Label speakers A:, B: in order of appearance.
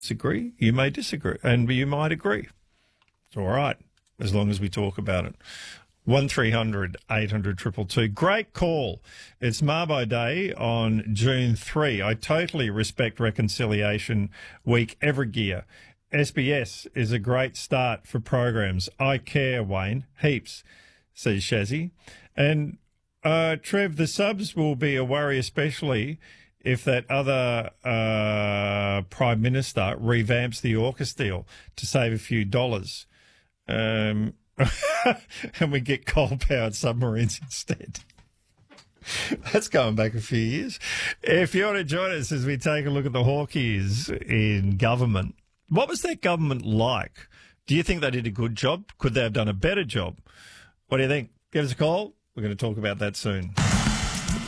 A: disagree. You may disagree, and you might agree. It's all right, as long as we talk about it. 1300 800 222. Great call. It's Mabo Day on June 3. I totally respect Reconciliation Week every year. SBS is a great start for programs. I care, Wayne, heaps, says Shazzy. And Trev, the subs will be a worry, especially if that other Prime Minister revamps the AUKUS deal to save a few dollars. And we get coal-powered submarines instead. That's going back a few years. If you want to join us as we take a look at the Hawkeys in government, what was that government like? Do you think they did a good job? Could they have done a better job? What do you think? Give us a call. We're going to talk about that soon.